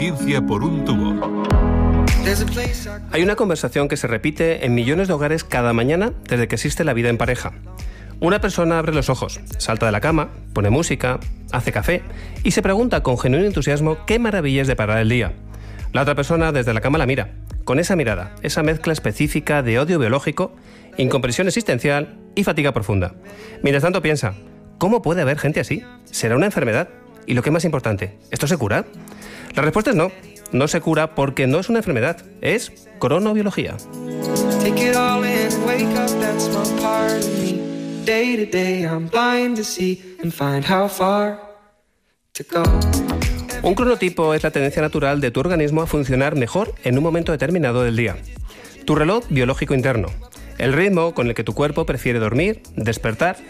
Ciencia por un tubo. Hay una conversación que se repite en millones de hogares cada mañana desde que existe la vida en pareja. Una persona abre los ojos, salta de la cama, pone música, hace café y se pregunta con genuino entusiasmo qué maravillas deparará el día. La otra persona desde la cama la mira, con esa mirada, esa mezcla específica de odio biológico, incomprensión existencial y fatiga profunda. Mientras tanto piensa, ¿cómo puede haber gente así? ¿Será una enfermedad? Y lo que es más importante, ¿esto se cura? La respuesta es no. No se cura porque no es una enfermedad, es cronobiología. Un cronotipo es la tendencia natural de tu organismo a funcionar mejor en un momento determinado del día. Tu reloj biológico interno, el ritmo con el que tu cuerpo prefiere dormir, despertar